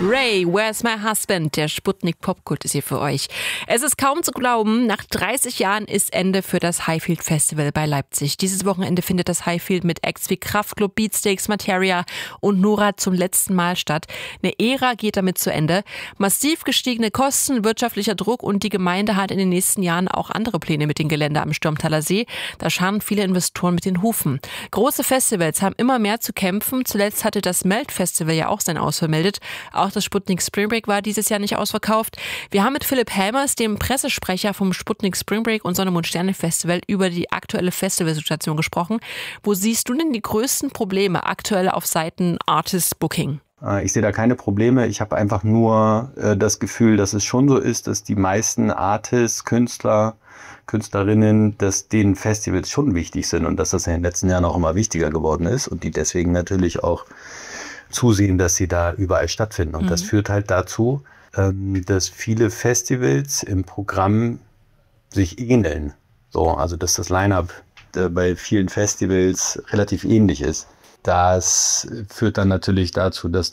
Ray, Where's My Husband? Der Sputnik Popkult ist hier für euch. Es ist kaum zu glauben, nach 30 Jahren ist Ende für das Highfield Festival bei Leipzig. Dieses Wochenende findet das Highfield mit Acts wie Kraftklub, Beatsteaks, Materia und Nora zum letzten Mal statt. Eine Ära geht damit zu Ende. Massiv gestiegene Kosten, wirtschaftlicher Druck und die Gemeinde hat in den nächsten Jahren auch andere Pläne mit dem Gelände am Sturmtaler See. Da scharren viele Investoren mit den Hufen. Große Festivals haben immer mehr zu kämpfen. Zuletzt hatte das Melt Festival ja auch sein Aus vermeldet. Auch das Sputnik Spring Break war dieses Jahr nicht ausverkauft. Wir haben mit Philipp Helmers, dem Pressesprecher vom Sputnik Spring Break und Sonne, Mond, Sterne Festival, über die aktuelle Festivalsituation gesprochen. Wo siehst du denn die größten Probleme aktuell auf Seiten Artist Booking? Ich sehe da keine Probleme. Ich habe einfach nur das Gefühl, dass es schon so ist, dass die meisten Artists, Künstler, Künstlerinnen, dass denen Festivals schon wichtig sind und dass das in den letzten Jahren auch immer wichtiger geworden ist und die deswegen natürlich auch zusehen, dass sie da überall stattfinden. Und das führt halt dazu, dass viele Festivals im Programm sich ähneln. So, also dass das Line-up bei vielen Festivals relativ ähnlich ist. Das führt dann natürlich dazu, dass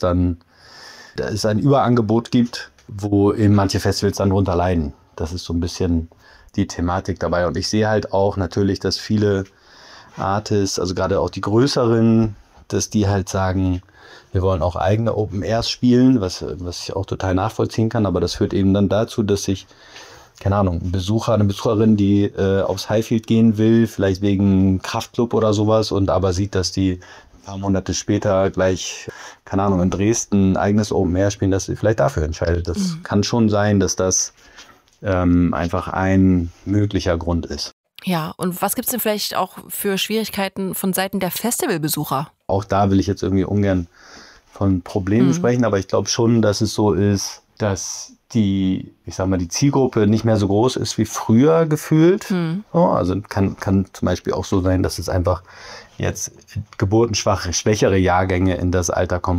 es ein Überangebot gibt, wo eben manche Festivals dann drunter leiden. Das ist so ein bisschen die Thematik dabei. Und ich sehe halt auch natürlich, dass viele Artists, also gerade auch die größeren, dass die halt sagen, wir wollen auch eigene Open Airs spielen, was ich auch total nachvollziehen kann. Aber das führt eben dann dazu, dass sich, keine Ahnung, ein Besucher, eine Besucherin, die aufs Highfield gehen will, vielleicht wegen Kraftklub oder sowas, und aber sieht, dass die ein paar Monate später gleich, keine Ahnung, in Dresden ein eigenes Open Air spielen, dass sie vielleicht dafür entscheidet. Das kann schon sein, dass das einfach ein möglicher Grund ist. Ja, und was gibt's denn vielleicht auch für Schwierigkeiten von Seiten der Festivalbesucher? Auch da will ich jetzt irgendwie ungern von Problemen sprechen, aber ich glaube schon, dass es so ist, dass die Zielgruppe nicht mehr so groß ist wie früher gefühlt. So, also kann zum Beispiel auch so sein, dass es einfach jetzt geburtenschwache, schwächere Jahrgänge in das Alter kommen,